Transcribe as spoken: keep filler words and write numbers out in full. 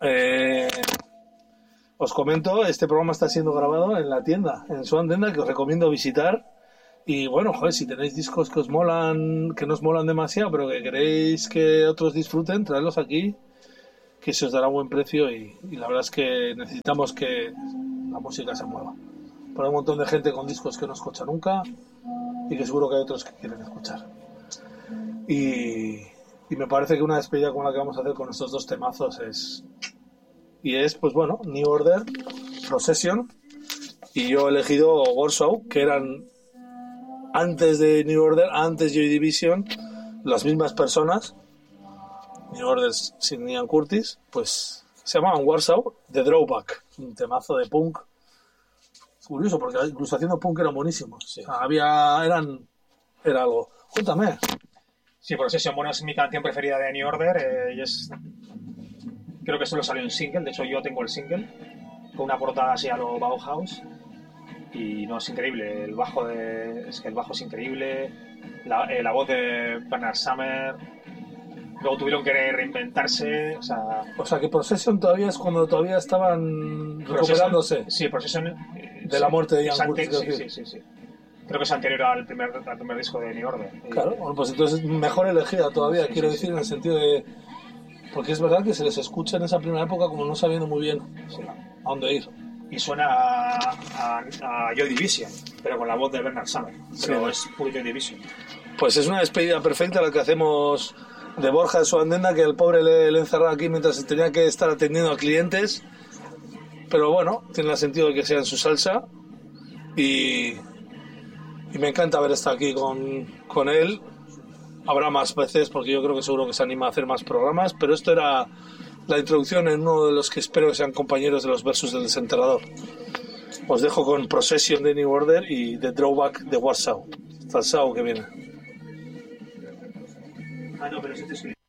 eh, os comento, este programa está siendo grabado en la tienda, en Swan Tienda, que os recomiendo visitar. Y bueno, joder, si tenéis discos que os molan, que no os molan demasiado, pero que queréis que otros disfruten, traedlos aquí, que se os dará buen precio. Y, y la verdad es que necesitamos que la música se mueva. Pero hay un montón de gente con discos que no escucha nunca y que seguro que hay otros que quieren escuchar. Y, y me parece que una despedida como la que vamos a hacer con estos dos temazos es... Y es, pues bueno, New Order, Procession, y yo he elegido Warsaw, que eran antes de New Order, antes Joy Division, las mismas personas, New Order sin Ian Curtis, pues se llamaban Warsaw, The Drawback, un temazo de punk. Curioso, porque incluso haciendo punk eran buenísimos. Sí. O sea, había, eran, era algo. Cuéntame. Sí, Procession, bueno, es mi canción preferida de New Order, eh, y es... Creo que solo salió en single, de hecho yo tengo el single, con una portada así a lo Bauhaus, y no, es increíble, el bajo de... es que el bajo es increíble, la, eh, la voz de Bernard Sumner, luego tuvieron que reinventarse, o sea... O sea, que Procession todavía es cuando todavía estaban recuperándose. Sí, Procession... Eh, de sí, la muerte de Ian Curtis. Sí, sí, sí, sí. Creo que es anterior al primer, al primer disco de New Order. Claro, bueno, pues entonces mejor elegida todavía, sí, quiero sí, decir, sí. En el sentido de... Porque es verdad que se les escucha en esa primera época como no sabiendo muy bien sí. a dónde ir. Y suena a, a, a Joy Division, pero con la voz de Bernard Sumner. Pero sí. Es puro Joy Division. Pues es una despedida perfecta la que hacemos de Borja de Swan Tienda, que el pobre le, le encerró aquí mientras tenía que estar atendiendo a clientes. Pero bueno, tiene el sentido de que sea en su salsa. Y, y me encanta haber estado aquí con, con él. Habrá más veces porque yo creo que seguro que se anima a hacer más programas, pero esto era la introducción en uno de los que espero que sean compañeros de los versos del Desenterrador. Os dejo con Procession de New Order y The Drawback de Warsaw. Hasta el sábado que viene. Ah, no, pero si te